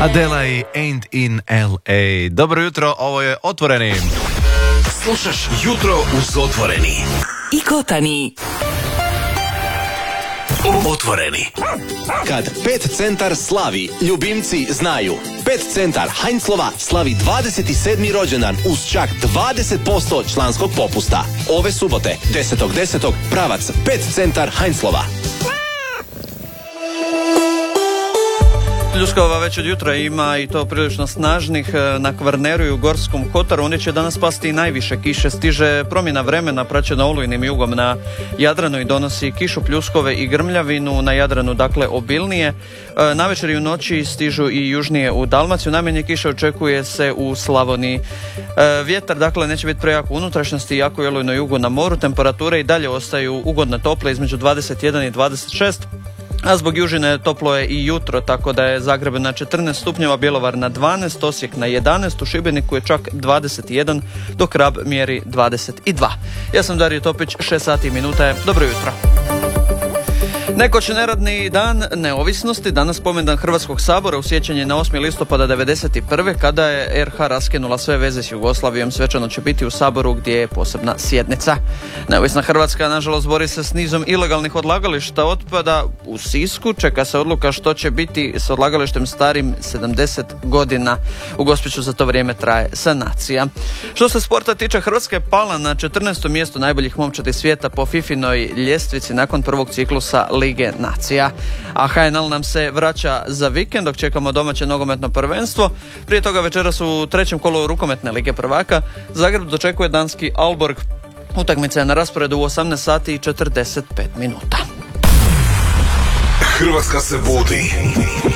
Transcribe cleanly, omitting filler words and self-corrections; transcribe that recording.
Adela i Ain't in L.A. Dobro jutro, ovo je Otvoreni. Slušaš Jutro uz Otvoreni. I Kotani. Otvoreni. Kad Pet centar slavi, ljubimci znaju. Pet centar Heinzlova slavi 27. rođendan uz čak 20% članskog popusta. Ove subote, 10.10. pravac Pet centar Heinzlova. Pljuskova već od jutra ima i to prilično snažnih na Kvarneru i u Gorskom Kotaru. Ondje će danas pasti i najviše kiše. Stiže promjena vremena praćena olujnim jugom na Jadranu i donosi kišu, pljuskove i grmljavinu. Na Jadranu dakle obilnije. Navečer i u noći stižu i južnije u Dalmaciju. Najmanje kiše očekuje se u Slavoniji. Vjetar dakle neće biti prejak u unutrašnjosti, jako i olujno jugu na moru. Temperature i dalje ostaju ugodne tople između 21 i 26. A zbog južine toplo je i jutro, tako da je Zagreb na 14 stupnjeva, Bjelovar na 12, Osijek na 11, u Šibeniku je čak 21, dok Rab mjeri 22. Ja sam Dario Topić, 6 sati i minuta je. Dobro jutro. Nekoć neradni dan neovisnosti, danas spomendan Hrvatskog sabora u sjećanje na 8. listopada 1991. kada je RH raskinula sve veze s Jugoslavijom. Svečano će biti u Saboru gdje je posebna sjednica. Neovisna Hrvatska nažalost bori se s nizom ilegalnih odlagališta otpada u Sisku. Čeka se odluka što će biti s odlagalištem starim 70 godina. U Gospiću za to vrijeme traje sanacija. Što se sporta tiče, Hrvatska je pala na 14. mjesto najboljih momčadi svijeta po FIFInoj ljestvici nakon prvog ciklusa Lige nacija. A HNL nam se vraća za vikend dok čekamo domaće nogometno prvenstvo. Prije toga večeras u trećem kolu rukometne Lige prvaka Zagreb dočekuje danski Aalborg. Utakmica je na rasporedu u 18 sati i 45 minuta. Hrvatska se budi.